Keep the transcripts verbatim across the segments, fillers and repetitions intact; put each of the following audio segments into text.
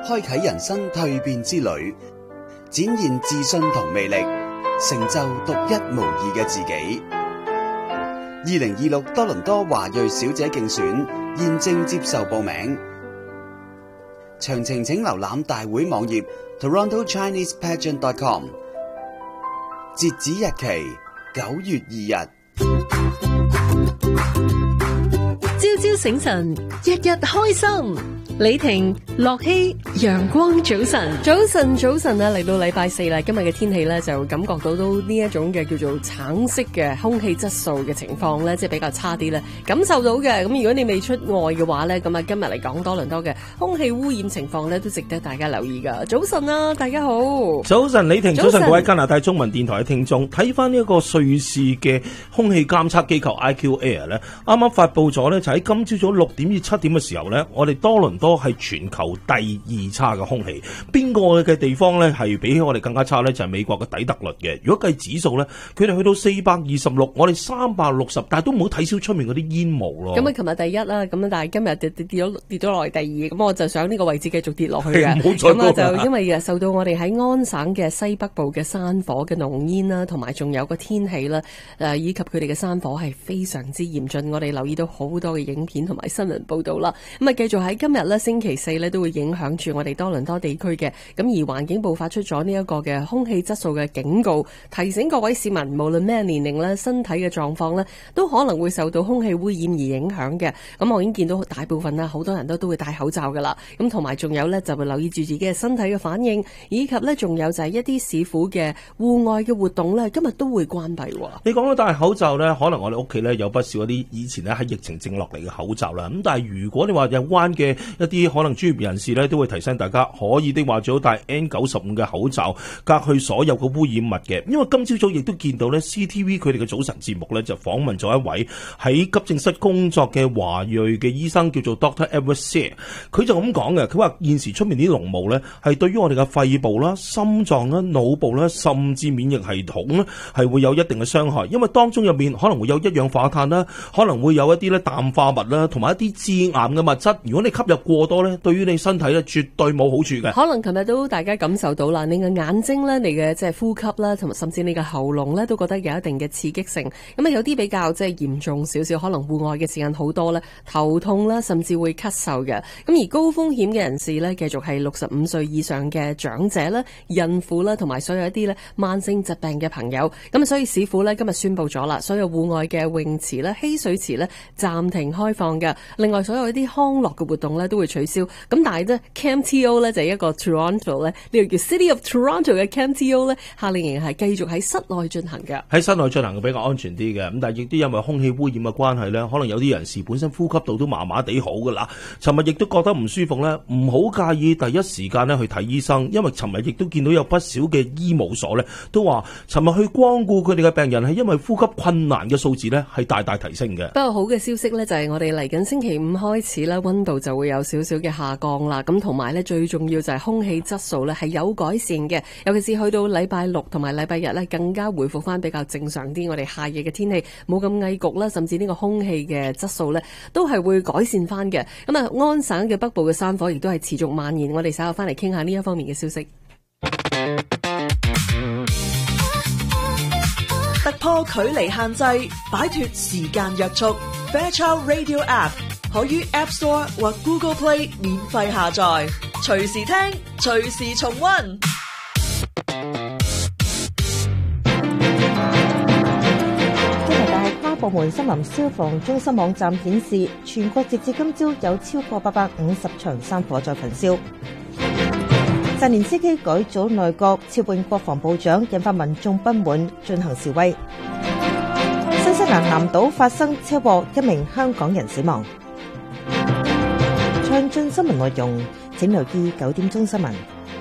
開啟人生蛻變之旅，展現自信同魅力，成就獨一無二嘅自己。二零二六多倫多華裔小姐競選現正接受報名，詳情請瀏覽大會網頁 toronto chinese pageant dot com， 截止日期九月二日。 朝朝醒神，日日開心。李婷、樂希，陽光早晨，早晨早晨啊！嚟到禮拜四啦，今日嘅天氣咧就感覺到都呢一種嘅叫做橙色嘅空氣質素嘅情況咧，即係比較差啲咧，感受到嘅。咁如果你未出外嘅話咧，咁啊今日嚟講多倫多嘅空氣污染情況咧，都值得大家留意噶。早晨啊，大家好。 早晨，李婷，早晨，各位加拿大中文電台嘅聽眾，睇翻呢一個瑞士嘅空氣監測機構 I Q Air 咧，啱啱發布咗咧，就喺今朝早六點至七點嘅時候咧，我哋多倫多都係全球第二差嘅空氣，邊個嘅地方咧係比起我哋更加差咧？就係美國嘅底特律嘅。如果計指數咧，佢哋去到四百二十六，我哋三百六十，但係都唔好睇小出面嗰啲煙霧咯。 咁啊，琴日第一啦，咁啊，但係今日跌跌跌咗跌咗落嚟第二，咁我就想呢個位置繼續跌落去嘅。咁啊，就因為受到我哋喺安省嘅西北部嘅山火嘅濃煙啦，同埋仲有個天氣啦，誒，以及佢哋嘅山火係非常之嚴峻。我哋留意到好多嘅影片同埋新聞報道啦。咁啊，繼續喺今日咧星期四咧都會影響住我哋多倫多地區嘅，咁而環境部發出咗呢一個嘅空氣質素嘅警告，提醒各位市民無論咩年齡咧，身體嘅狀況咧，都可能會受到空氣污染而影響嘅。咁我已經見到大部分啦，好多人都都會戴口罩噶啦。咁同埋仲有咧，就會留意住自己嘅身體嘅反應，以及咧仲有就係一啲市府嘅戶外嘅活動咧，今日都會關閉。 你講到戴口罩咧，可能我哋屋企咧有不少一啲以前咧喺疫情剩落嚟嘅口罩啦。咁但係如果你話有關嘅一啲可能專業人士咧，都會提醒大家可以的話最好戴 N 九十五 嘅口罩，隔去所有嘅污染物嘅。因為今朝早亦都見到咧 C T V 佢哋嘅早晨節目咧就訪問咗一位喺急症室工作嘅華裔嘅醫生，叫做 Doctor Edward Sear。佢就咁講嘅，佢話現時出面啲濃霧咧係對於我哋嘅肺部啦、心臟啦、腦部啦，甚至免疫系統咧係會有一定嘅傷害，因為當中入面可能會有一氧化碳啦，可能會有一啲咧氮化物啦，同埋一啲致癌嘅物質。如果你吸入過多咧，對於你身體咧絕對冇好處嘅。可能琴日都大家感受到啦，你嘅眼睛咧，你嘅即係呼吸啦，同埋甚至你嘅喉嚨咧，都覺得有一定嘅刺激性。咁啊，有啲比較即係嚴重少少，可能戶外嘅時間好多咧，頭痛啦，甚至會咳嗽嘅。咁而高風險嘅人士咧，繼續係六十五歲以上嘅長者啦、孕婦啦，同埋所有一啲咧慢性疾病嘅朋友。咁啊，所以市府咧今日宣布咗啦，所有戶外嘅泳池咧、嬉水池咧暫停開放嘅。另外，所有一啲康樂嘅活動咧都會取消。咁但係咧 C A M T O 咧就係一個 Toronto 咧，呢個叫 City of Toronto 嘅 C A M T O 咧，夏令營係繼續喺室內進行嘅。 喺室內進行嘅比較安全啲嘅，咁但係亦都因為空氣污染嘅關係咧，可能有啲人士本身呼吸道都麻麻地好噶啦。尋日亦都覺得唔舒服咧，唔好介意第一時間咧去睇醫生，因為尋日亦都見到有不少嘅醫務所咧都話，尋日去光顧佢哋嘅病人係因為呼吸困難嘅數字咧係大大提升嘅。 不過好嘅消息咧就係我哋嚟緊星期五開始咧，溫度就會有少少嘅下降啦。咁同埋咧最重要就係空氣質素咧係有改善嘅，尤其是去到禮拜六同埋禮拜日咧更加回復翻比較正常啲。我哋夏夜嘅天氣冇咁翳焗啦，甚至呢個空氣嘅質素咧都係會改善翻嘅。咁啊，安省嘅北部嘅山火亦都係持續蔓延。我哋稍後翻嚟傾下呢一方面嘅消息。 突破距離限制，擺脫時間約束。Fairchild Radio App 可於 App Store 或 Google Play 免費下載，隨時聽，隨時重溫。 加拿大跨部門森林消防中心網站顯示，全國直至今朝有超過八百五十場山火在焚燒。澤連斯基改組內閣，撤換國防部長，引發民眾不滿，進行示威。新西蘭南島發生車禍，一名香港人死亡。詳盡新聞內容，請留意九點鐘新聞。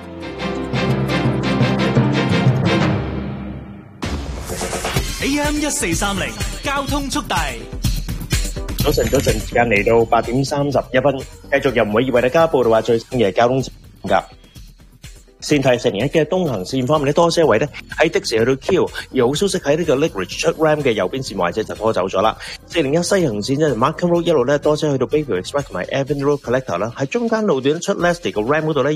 A M 一四三零交通速遞。 早晨，早晨，時間嚟到八點三十一分，繼續由每位為大家報道下最新嘅交通情況㗎。先睇星期一嘅東行線方面咧，多車位咧喺的士去到 Q， 而好消息喺呢個 Lakeridge 出 Ram 嘅右邊線壞車就拖走咗啦。四零一西行線咧 Markham Road 一路咧多車去到 Bayview Express 同埋 Evan Road Collector 啦，喺中間路段出 Leslie 個 Ram 嗰度咧。